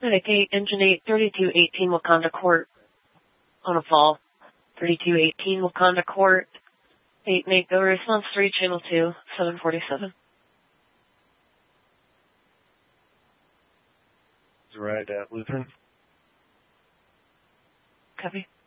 Medic 8, Engine 8, 3218 Wakanda Court on a fall. 3218 Wakanda Court. 8 go response 3, Channel 2, 747. Right at Lutheran. Copy.